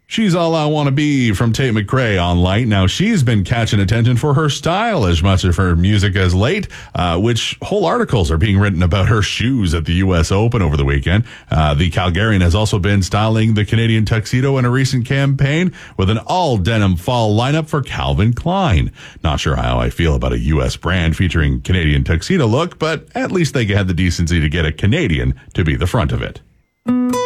She's All I Want to Be from Tate McRae on Light. Now, she's been catching attention for her style as much as her music as late, which whole articles are being written about her shoes at the U.S. Open over the weekend. The Calgarian has also been styling the Canadian tuxedo in a recent campaign with an all-denim fall lineup for Calvin Klein. Not sure how I feel about a U.S. brand featuring Canadian tuxedo look, but at least they had the decency to get a Canadian to be the front of it.